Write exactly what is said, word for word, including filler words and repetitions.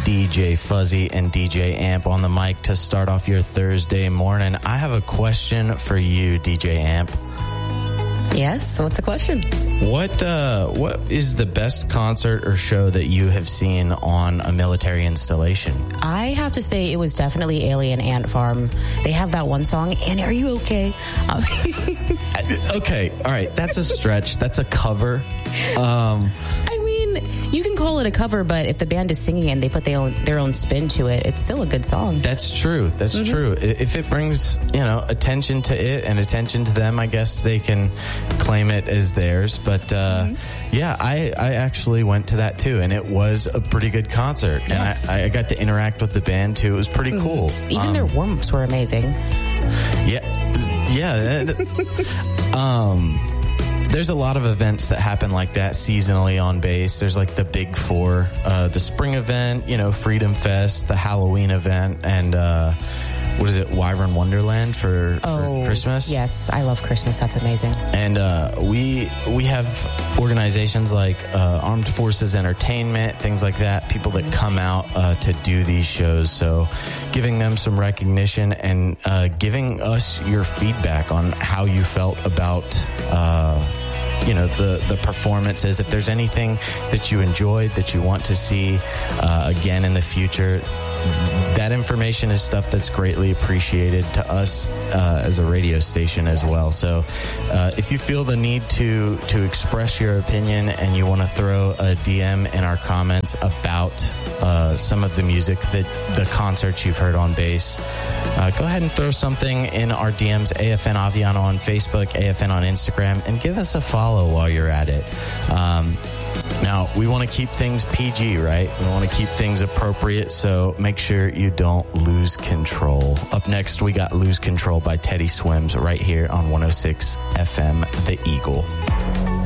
D J Fuzzy and D J Amp on the mic to start off your Thursday morning. I have a question for you, D J Amp. Yes, what's the question? What uh, what is the best concert or show that you have seen on a military installation? I have to say it was definitely Alien Ant Farm. They have that one song, Annie, are you okay? Um, okay, all right, that's a stretch. That's a cover. Um, I mean, you can call it a cover, but if the band is singing and they put their own, their own spin to it, it's still a good song. That's true. That's mm-hmm. true. If it brings, you know, attention to it and attention to them, I guess they can claim it as theirs. But uh, mm-hmm. yeah, I, I actually went to that too, and it was a pretty good concert. Yes. And I, I got to interact with the band too. It was pretty mm-hmm. cool. Even um, their warm-ups were amazing. Yeah. Yeah. um... There's a lot of events that happen like that seasonally on base. There's like the big four, uh, the spring event, you know, Freedom Fest, the Halloween event, and uh, what is it, Wyvern Wonderland for, oh, for Christmas? Yes, I love Christmas. That's amazing. And uh, we we have organizations like uh, Armed Forces Entertainment, things like that, people that come out uh, to do these shows. So giving them some recognition and uh, giving us your feedback on how you felt about uh you know, the, the performances. If there's anything that you enjoyed that you want to see uh, again in the future, that information is stuff that's greatly appreciated to us uh, as a radio station as yes. well. So uh, if you feel the need to to express your opinion and you want to throw a D M in our comments about uh, some of the music, that the concerts you've heard on base, uh, go ahead and throw something in our D Ms, A F N Aviano on Facebook, A F N on Instagram, and give us a follow while you're at it. Um, Now, we want to keep things P G, right? We want to keep things appropriate, so make sure you don't lose control. Up next, we got Lose Control by Teddy Swims right here on one oh six F M, The Eagle.